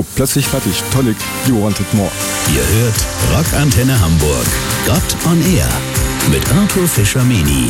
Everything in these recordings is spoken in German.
So, plötzlich fertig. Tonic, You Wanted More. Ihr hört Rockantenne Hamburg. Gott on Air mit Arthur Fischer-Meni.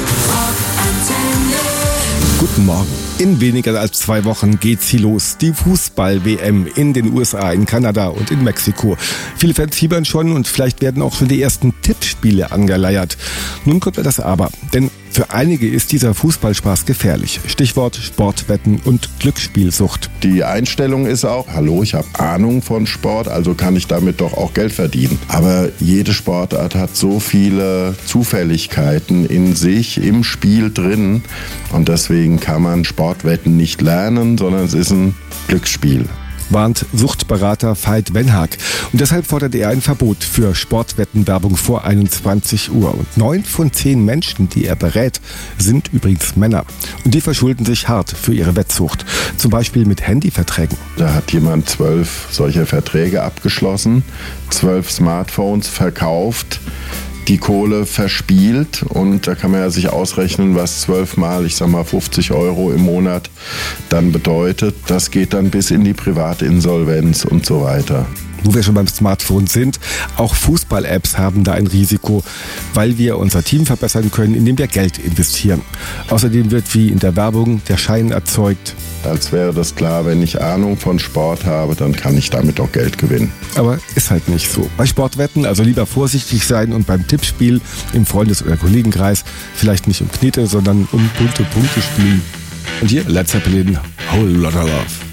Guten Morgen. In weniger als 2 Wochen geht's hier los. Die Fußball-WM in den USA, in Kanada und in Mexiko. Viele Fans fiebern schon und vielleicht werden auch schon die ersten Tippspiele angeleiert. Nun kommt das Aber. Denn für einige ist dieser Fußballspaß gefährlich. Stichwort Sportwetten und Glücksspielsucht. Die Einstellung ist auch, hallo, ich habe Ahnung von Sport, also kann ich damit doch auch Geld verdienen. Aber jede Sportart hat so viele Zufälligkeiten in sich, im Spiel drin. Und deswegen kann man Sportwetten nicht lernen, sondern es ist ein Glücksspiel. Warnt Suchtberater Veit Wenhag. Und deshalb fordert er ein Verbot für Sportwettenwerbung vor 21 Uhr. Und 9 von 10 Menschen, die er berät, sind übrigens Männer. Und die verschulden sich hart für ihre Wettsucht. Zum Beispiel mit Handyverträgen. Da hat jemand 12 solcher Verträge abgeschlossen, 12 Smartphones verkauft, die Kohle verspielt, und da kann man ja sich ausrechnen, was 12 mal, 50 Euro im Monat dann bedeutet. Das geht dann bis in die Privatinsolvenz und so weiter. Wo wir schon beim Smartphone sind, auch Fußball-Apps haben da ein Risiko, weil wir unser Team verbessern können, indem wir Geld investieren. Außerdem wird wie in der Werbung der Schein erzeugt. Als wäre das klar, wenn ich Ahnung von Sport habe, dann kann ich damit auch Geld gewinnen. Aber ist halt nicht so. Bei Sportwetten also lieber vorsichtig sein und beim Tippspiel im Freundes- oder Kollegenkreis vielleicht nicht um Knete, sondern um bunte Punkte spielen. Und hier Led Zeppelin, Whole Lotta Love.